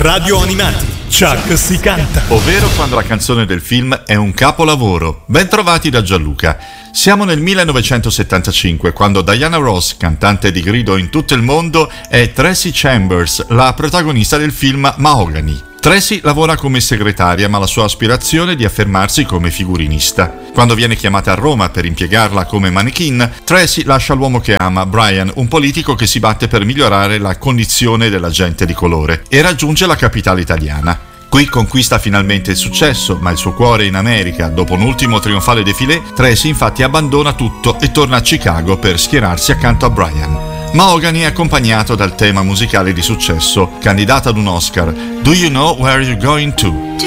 Radio Animati, Chuck si canta. Ovvero quando la canzone del film è un capolavoro. Bentrovati da Gianluca. Siamo nel 1975, quando Diana Ross, cantante di grido in tutto il mondo, è Tracy Chambers, la protagonista del film Mahogany. Tracy lavora come segretaria, ma la sua aspirazione è di affermarsi come figurinista. Quando viene chiamata a Roma per impiegarla come mannequin, Tracy lascia l'uomo che ama, Brian, un politico che si batte per migliorare la condizione della gente di colore, e raggiunge la capitale italiana. Qui conquista finalmente il successo, ma il suo cuore è in America. Dopo un ultimo trionfale défilé, Tracy infatti abbandona tutto e torna a Chicago per schierarsi accanto a Brian. Mahogany è accompagnato dal tema musicale di successo, candidato ad un Oscar, Do You Know Where You're Going To?